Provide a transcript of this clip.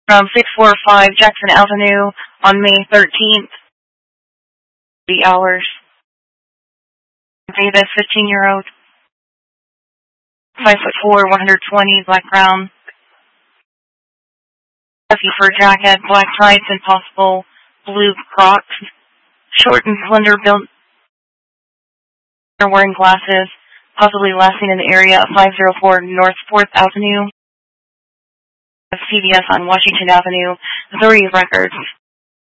from 645 Jackson Avenue on May 13th. The hours. Davis, 15-year-old. 5'4", 120, black brown. Puffy fur jacket, black tights, and possible blue Crocs. Short and slender built. They're wearing glasses, possibly last seen in the area of 504 North 4th Avenue. CVS on Washington Avenue. Authorities records.